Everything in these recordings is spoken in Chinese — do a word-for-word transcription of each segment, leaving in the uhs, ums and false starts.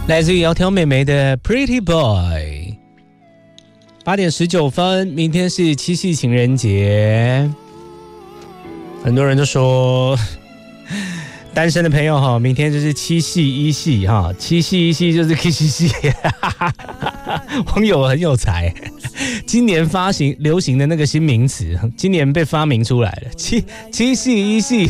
来自于窈窕美眉的 Pretty Boy。 八点十九分，明天是七夕情人节，很多人都说单身的朋友哈，明天就是七夕一夕哈，七夕一夕就是 K 七夕，网友很有才，今年发行流行的那个新名词，今年被发明出来了，七七夕一夕，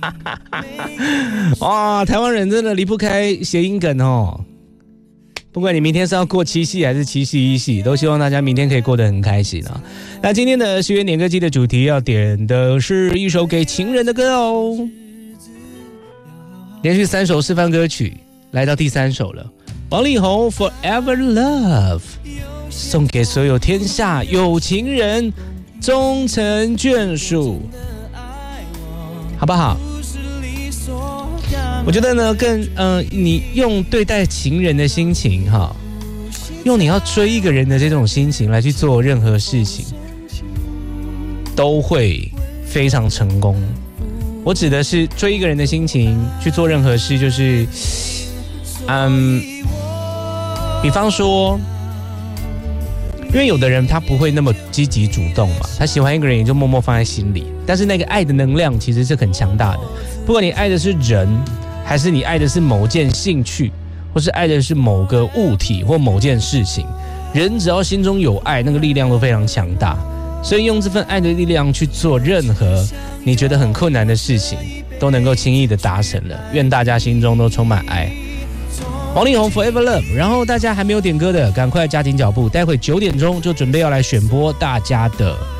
哇，台湾人真的离不开谐音梗哦。不管你明天是要过七夕还是七夕一夕，都希望大家明天可以过得很开心啊。那今天的十元点歌机的主题要点的是一首给情人的歌哦。连续三首示范歌曲，来到第三首了。王力宏 Forever Love 送给所有天下有情人，终成眷属，好不好？我觉得呢，更呃，你用对待情人的心情哈，用你要追一个人的这种心情来去做任何事情，都会非常成功。我指的是追一个人的心情去做任何事，就是嗯，比方说，因为有的人他不会那么积极主动嘛，他喜欢一个人也就默默放在心里，但是那个爱的能量其实是很强大的。不管你爱的是人，还是你爱的是某件兴趣，或是爱的是某个物体或某件事情，人只要心中有爱，那个力量都非常强大。所以用这份爱的力量去做任何你觉得很困难的事情，都能够轻易的达成了。愿大家心中都充满爱。王力宏 Forever Love， 然后大家还没有点歌的，赶快加紧脚步，待会九点钟就准备要来选播大家的